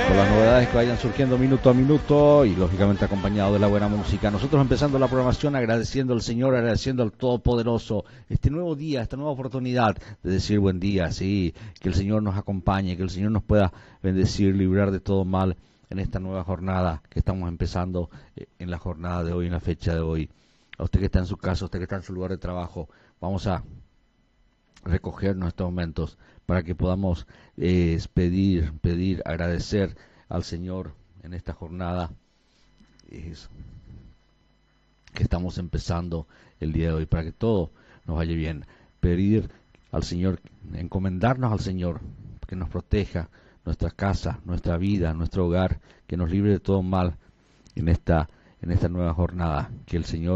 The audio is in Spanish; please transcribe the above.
con las novedades que vayan surgiendo minuto a minuto y lógicamente acompañado de la buena música. Nosotros empezando la programación agradeciendo al Señor, agradeciendo al Todopoderoso este nuevo día, esta nueva oportunidad de decir buen día, sí, que el Señor nos acompañe, que el Señor nos pueda bendecir, librar de todo mal en esta nueva jornada que estamos empezando en la jornada de hoy, en la fecha de hoy. A usted que está en su casa, a usted que está en su lugar de trabajo, vamos a recoger nuestros momentos para que podamos pedir, agradecer al Señor en esta jornada que estamos empezando el día de hoy, para que todo nos vaya bien. Pedir al Señor, encomendarnos al Señor, que nos proteja nuestra casa, nuestra vida, nuestro hogar, que nos libre de todo mal en esta nueva jornada, que el Señor